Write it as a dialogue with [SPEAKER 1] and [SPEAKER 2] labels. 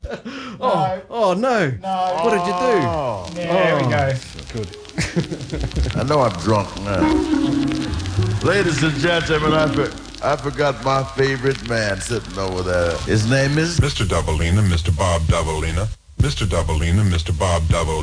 [SPEAKER 1] Oh no.
[SPEAKER 2] No.
[SPEAKER 1] What did you do?
[SPEAKER 3] Oh,
[SPEAKER 2] There we go.
[SPEAKER 1] Good.
[SPEAKER 4] I know I'm drunk now. Ladies and gentlemen, I forgot my favorite man sitting over there. His name is
[SPEAKER 5] Mr. Doubleina, Mr. Bob Doubleina, Mr. Doubleina, Mr. Bob Doubleina.